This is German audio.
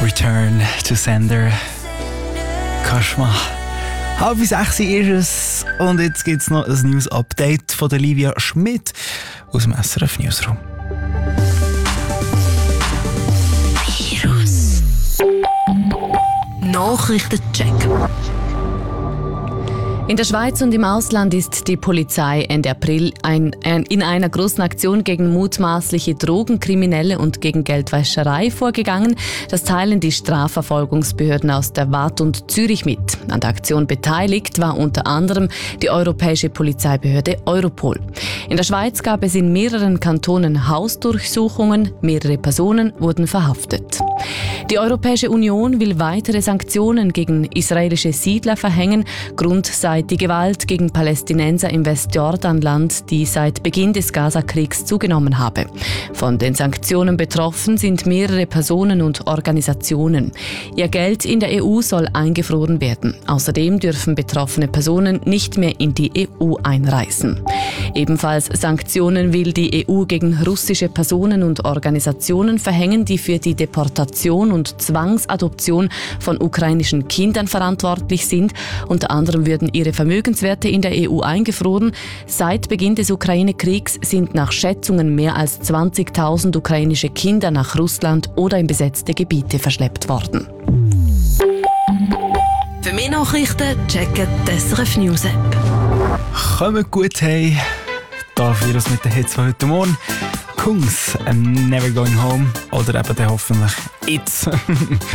Return to Sender. Kashma. 5:30 ist es. Und jetzt gibt es noch ein News-Update von der Livia Schmidt aus dem SRF Newsroom. Nachrichtencheck. In der Schweiz und im Ausland ist die Polizei Ende April in einer großen Aktion gegen mutmaßliche Drogenkriminelle und gegen Geldwäscherei vorgegangen. Das teilen die Strafverfolgungsbehörden aus der Waadt und Zürich mit. An der Aktion beteiligt war unter anderem die europäische Polizeibehörde Europol. In der Schweiz gab es in mehreren Kantonen Hausdurchsuchungen, mehrere Personen wurden verhaftet. Die Europäische Union will weitere Sanktionen gegen israelische Siedler verhängen. Grund sei die Gewalt gegen Palästinenser im Westjordanland, die seit Beginn des Gaza-Kriegs zugenommen habe. Von den Sanktionen betroffen sind mehrere Personen und Organisationen. Ihr Geld in der EU soll eingefroren werden. Außerdem dürfen betroffene Personen nicht mehr in die EU einreisen. Ebenfalls Sanktionen will die EU gegen russische Personen und Organisationen verhängen, die für die Deportation und Zwangsadoption von ukrainischen Kindern verantwortlich sind. Unter anderem würden ihre Vermögenswerte in der EU eingefroren. Seit Beginn des Ukraine-Kriegs sind nach Schätzungen mehr als 20.000 ukrainische Kinder nach Russland oder in besetzte Gebiete verschleppt worden. Für mehr Nachrichten checken die SRF News App. Kommt gut hey. Da Virus mit den Hits von heute Morgen. Kungs, Never Going Home oder eben dann hoffentlich It's.